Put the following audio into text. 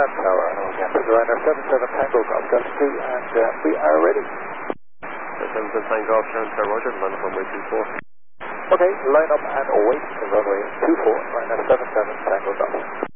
Tower, again, designer 77 Tango Golf, Gulfstream, and we are ready. 77 Tango Golf, Tower, Roger, line up runway 24. Okay, line up and await to runway 24, line up 77 Tango Golf.